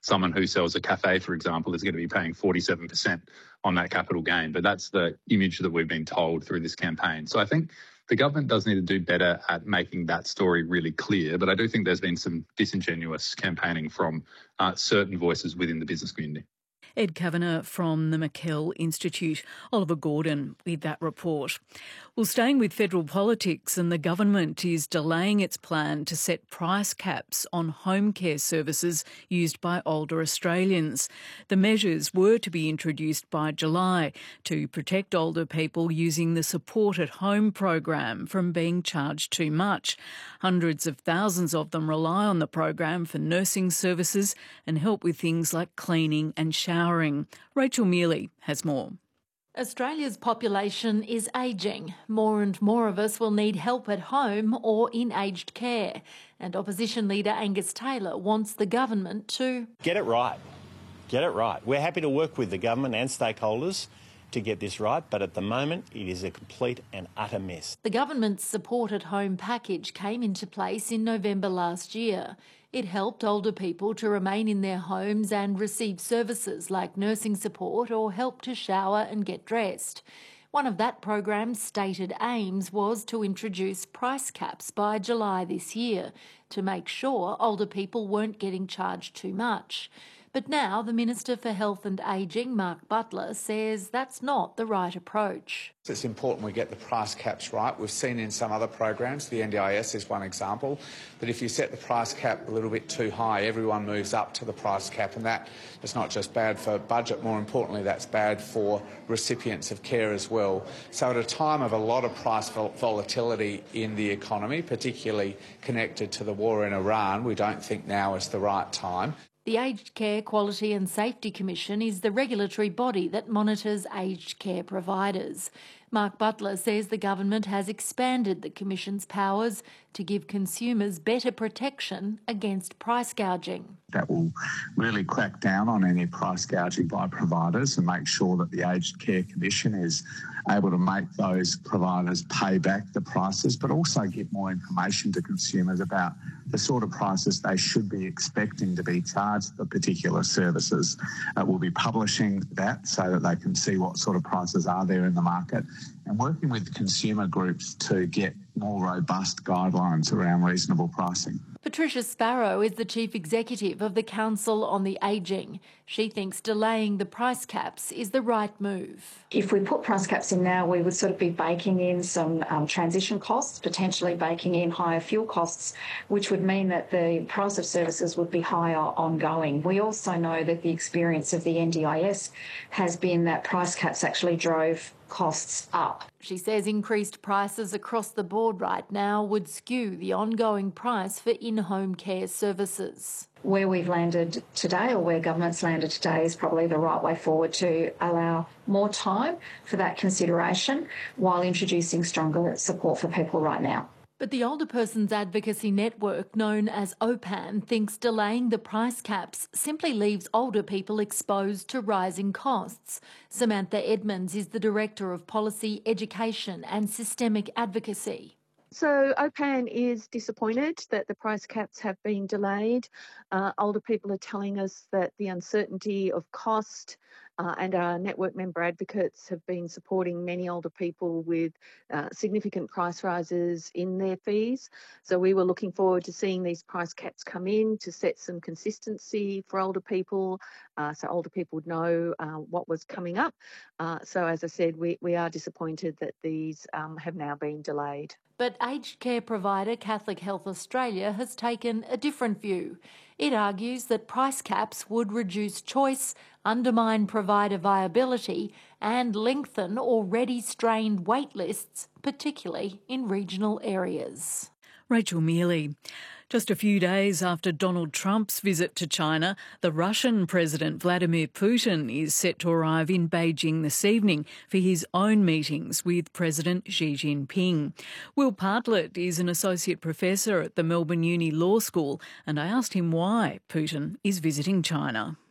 someone who sells a cafe, for example, is going to be paying 47% on that capital gain. But that's the image that we've been told through this campaign. So I think the government does need to do better at making that story really clear. But I do think there's been some disingenuous campaigning from certain voices within the business community. Ed Kavanagh from the McKell Institute. Oliver Gordon with that report. Well, staying with federal politics, and the government is delaying its plan to set price caps on home care services used by older Australians. The measures were to be introduced by July to protect older people using the Support at Home program from being charged too much. Hundreds of thousands of them rely on the program for nursing services and help with things like cleaning and showering. Rachel Mealy has more. Australia's population is ageing. More and more of us will need help at home or in aged care. And opposition leader Angus Taylor wants the government to get it right. Get it right. We're happy to work with the government and stakeholders to get this right, but at the moment it is a complete and utter mess. The government's Support at Home package came into place in November last year. It helped older people to remain in their homes and receive services like nursing support or help to shower and get dressed. One of that program's stated aims was to introduce price caps by July this year to make sure older people weren't getting charged too much. But now the Minister for Health and Ageing, Mark Butler, says that's not the right approach. It's important we get the price caps right. We've seen in some other programs, the NDIS is one example, that if you set the price cap a little bit too high, everyone moves up to the price cap, and that is not just bad for budget, more importantly that's bad for recipients of care as well. So at a time of a lot of price volatility in the economy, particularly connected to the war in Iran, we don't think now is the right time. The Aged Care Quality and Safety Commission is the regulatory body that monitors aged care providers. Mark Butler says the government has expanded the Commission's powers to give consumers better protection against price gouging. That will really crack down on any price gouging by providers and make sure that the Aged Care Commission is able to make those providers pay back the prices, but also give more information to consumers about the sort of prices they should be expecting to be charged for particular services. We'll be publishing that so that they can see what sort of prices are there in the market, and working with consumer groups to get more robust guidelines around reasonable pricing. Patricia Sparrow is the Chief Executive of the Council on the Ageing. She thinks delaying the price caps is the right move. If we put price caps in now, we would sort of be baking in some transition costs, potentially baking in higher fuel costs, which would mean that the price of services would be higher ongoing. We also know that the experience of the NDIS has been that price caps actually drove costs up. She says increased prices across the board right now would skew the ongoing price for in-home care services. Where we've landed today, or where government's landed today, is probably the right way forward to allow more time for that consideration while introducing stronger support for people right now. But the Older Persons Advocacy Network, known as OPAN, thinks delaying the price caps simply leaves older people exposed to rising costs. Samantha Edmonds is the Director of Policy, Education and Systemic Advocacy. So OPAN is disappointed that the price caps have been delayed. Older people are telling us that the uncertainty of cost and our network member advocates have been supporting many older people with significant price rises in their fees. So we were looking forward to seeing these price caps come in to set some consistency for older people, so older people would know what was coming up. So as I said, we are disappointed that these have now been delayed. But aged care provider Catholic Health Australia has taken a different view. It argues that price caps would reduce choice, undermine provider viability and lengthen already strained wait lists, particularly in regional areas. Rachel Mealy. Just a few days after Donald Trump's visit to China, the Russian President Vladimir Putin is set to arrive in Beijing this evening for his own meetings with President Xi Jinping. Will Bartlett is an associate professor at the Melbourne Uni Law School, and I asked him why Putin is visiting China.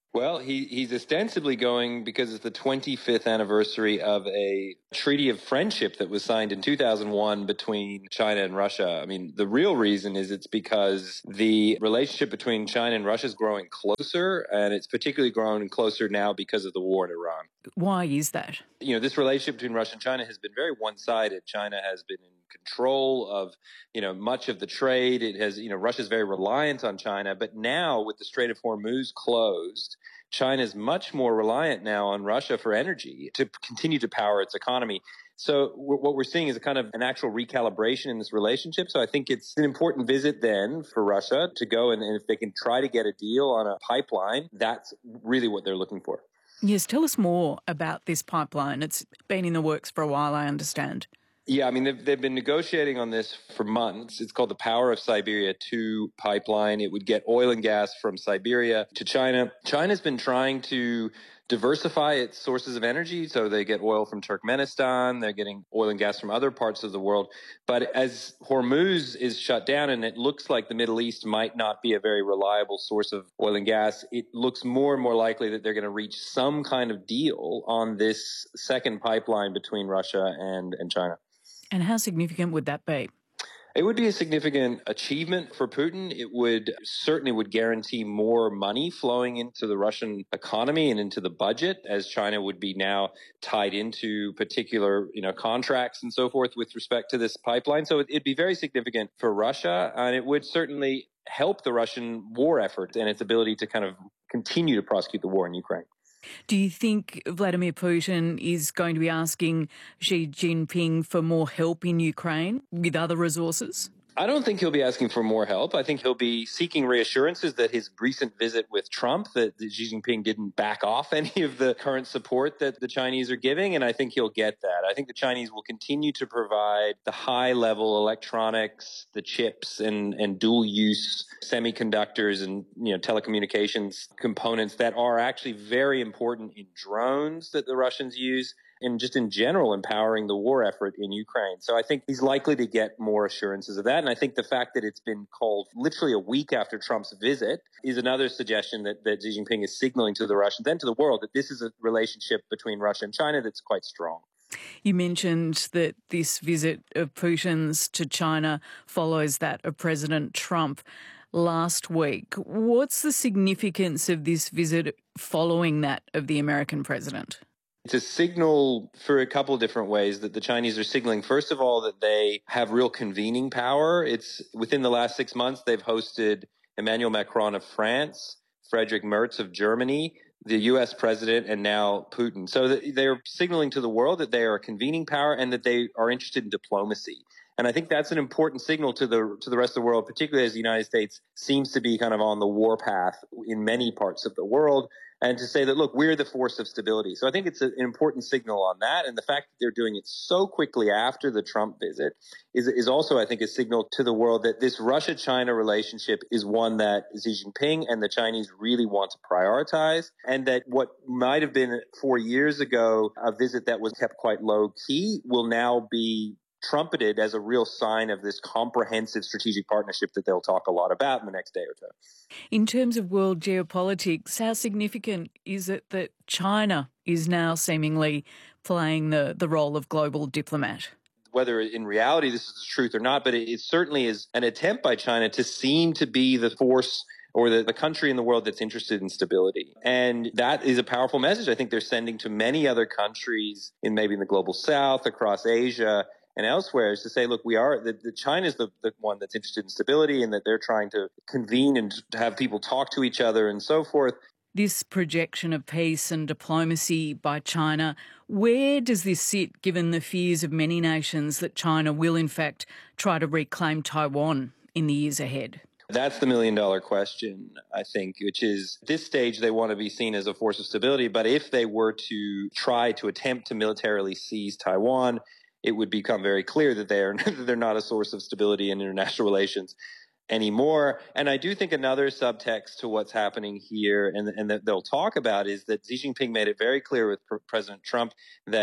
Well, he's ostensibly going because it's the 25th anniversary of a treaty of friendship that was signed in 2001 between China and Russia. I mean, the real reason is it's because the relationship between China and Russia is growing closer, and it's particularly growing closer now because of the war in Iran. Why is that? You know, this relationship between Russia and China has been very one-sided. China has been in control of, much of the trade. It has, Russia's very reliant on China. But now with the Strait of Hormuz closed, China is much more reliant now on Russia for energy to continue to power its economy. So what we're seeing is a kind of an actual recalibration in this relationship. So I think it's an important visit then for Russia to go and if they can try to get a deal on a pipeline, that's really what they're looking for. Yes, tell us more about this pipeline. It's been in the works for a while, I understand. Yeah, I mean, they've been negotiating on this for months. It's called the Power of Siberia 2 pipeline. It would get oil and gas from Siberia to China. China's been trying to diversify its sources of energy. So they get oil from Turkmenistan. They're getting oil and gas from other parts of the world. But as Hormuz is shut down and it looks like the Middle East might not be a very reliable source of oil and gas, it looks more and more likely that they're going to reach some kind of deal on this second pipeline between Russia and China. And how significant would that be? It would be a significant achievement for Putin. It would certainly guarantee more money flowing into the Russian economy and into the budget, as China would be now tied into particular, contracts and so forth with respect to this pipeline. So it'd be very significant for Russia, and it would certainly help the Russian war effort and its ability to kind of continue to prosecute the war in Ukraine. Do you think Vladimir Putin is going to be asking Xi Jinping for more help in Ukraine with other resources? I don't think he'll be asking for more help. I think he'll be seeking reassurances that his recent visit with Trump, that Xi Jinping didn't back off any of the current support that the Chinese are giving, and I think he'll get that. I think the Chinese will continue to provide the high-level electronics, the chips, and dual-use semiconductors and telecommunications components that are actually very important in drones that the Russians use, and just in general empowering the war effort in Ukraine. So I think he's likely to get more assurances of that. And I think the fact that it's been called literally a week after Trump's visit is another suggestion that Xi Jinping is signaling to the Russians and to the world that this is a relationship between Russia and China that's quite strong. You mentioned that this visit of Putin's to China follows that of President Trump last week. What's the significance of this visit following that of the American president? It's a signal for a couple of different ways that the Chinese are signaling. First of all, that they have real convening power. It's within the last 6 months, they've hosted Emmanuel Macron of France, Friedrich Merz of Germany, the U.S. president, and now Putin. So they're signaling to the world that they are a convening power and that they are interested in diplomacy. And I think that's an important signal to the rest of the world, particularly as the United States seems to be kind of on the war path in many parts of the world. And to say that, look, we're the force of stability. So I think it's an important signal on that. And the fact that they're doing it so quickly after the Trump visit is also, I think, a signal to the world that this Russia-China relationship is one that Xi Jinping and the Chinese really want to prioritize. And that what might have been 4 years ago a visit that was kept quite low-key will now be trumpeted as a real sign of this comprehensive strategic partnership that they'll talk a lot about in the next day or two. In terms of world geopolitics, how significant is it that China is now seemingly playing the role of global diplomat? Whether in reality this is the truth or not, but it certainly is an attempt by China to seem to be the force or the country in the world that's interested in stability. And that is a powerful message I think they're sending to many other countries in maybe in the global south, across Asia, and elsewhere, is to say, look, China is the one that's interested in stability and that they're trying to convene and to have people talk to each other and so forth. This projection of peace and diplomacy by China, where does this sit given the fears of many nations that China will in fact try to reclaim Taiwan in the years ahead? That's the million-dollar question, I think, which is at this stage they want to be seen as a force of stability. But if they were to try to attempt to militarily seize Taiwan, it would become very clear that they're not a source of stability in international relations anymore. And I do think another subtext to what's happening here and that they'll talk about is that Xi Jinping made it very clear with President Trump that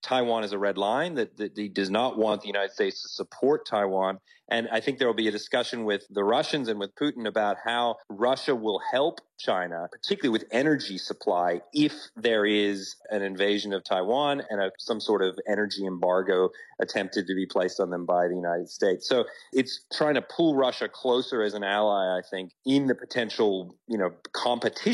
Taiwan is a red line, that he does not want the United States to support Taiwan. And I think there will be a discussion with the Russians and with Putin about how Russia will help China, particularly with energy supply, if there is an invasion of Taiwan and some sort of energy embargo attempted to be placed on them by the United States. So it's trying to pull Russia closer as an ally, I think, in the potential, competition